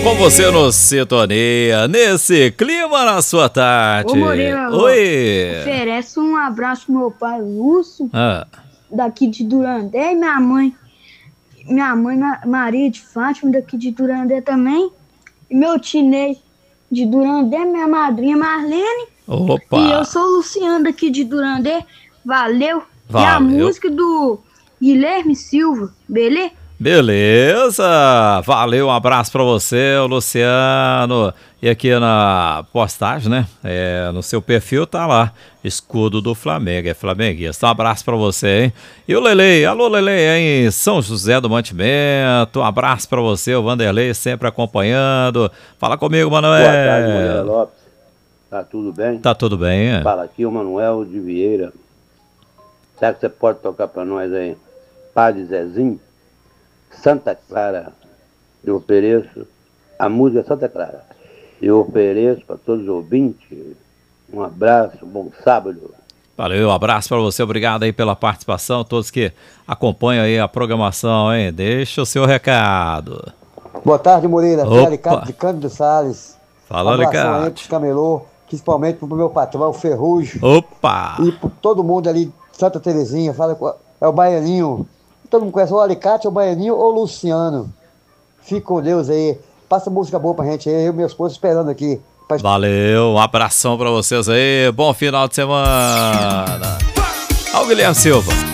Com você no Sintonia, nesse clima na sua tarde. Ô Moreira, oi. Oferece um abraço pro meu pai Lúcio, daqui de Durandé, e minha mãe Maria de Fátima, daqui de Durandé também. E meu Tinei de Durandé, minha madrinha Marlene. Opa! E eu sou o Luciano daqui de Durandé. Valeu! E a música do Guilherme Silva, beleza? Beleza, valeu, um abraço pra você, Luciano. E aqui na postagem, né, no seu perfil tá lá, escudo do Flamengo, é flamenguista. Um abraço pra você, hein? E o Lele, alô Lele, em São José do Mantimento, um abraço pra você, o Vanderlei sempre acompanhando. Fala comigo, Manuel. Boa tarde, Moreira Lopes. Tá tudo bem? Tá tudo bem, é? Fala aqui o Manuel de Vieira. Será que você pode tocar pra nós aí? Padre Zezinho? Santa Clara, eu ofereço, a música é Santa Clara, eu ofereço para todos os ouvintes, um abraço, um bom sábado. Valeu, um abraço para você, obrigado aí pela participação, todos que acompanham aí a programação, hein? Deixa o seu recado. Boa tarde, Moreira, aqui é Alicate de Cândido Salles. Fala, Alicate. Aí pros camelô, principalmente pro meu patrão, o Ferrugem. Opa! E por todo mundo ali, Santa Terezinha, é o Baianinho. Todo mundo conhece o Alicate, o Baianinho ou o Luciano. Fique com Deus aí. Passa música boa pra gente aí. Eu e minha esposa esperando aqui. Valeu, um abração pra vocês aí. Bom final de semana. Ao Guilherme Silva.